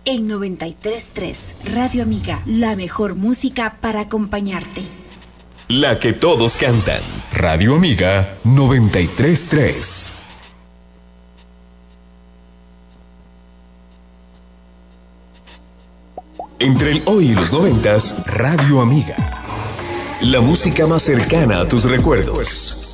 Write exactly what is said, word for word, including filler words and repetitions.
En noventa y tres punto tres, Radio Amiga, la mejor música para acompañarte. La que todos cantan. Radio Amiga noventa y tres punto tres. Entre el hoy y los noventas, Radio Amiga. La música más cercana a tus recuerdos.